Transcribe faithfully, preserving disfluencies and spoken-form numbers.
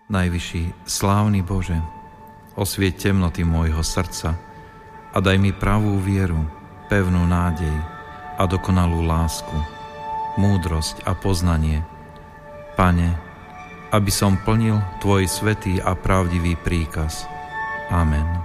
Najvyšší, slávny Bože, osvieť temnoty môjho srdca a daj mi pravú vieru, pevnú nádej a dokonalú lásku, múdrosť a poznanie. Pane, aby som plnil Tvoj svätý a pravdivý príkaz. Amen.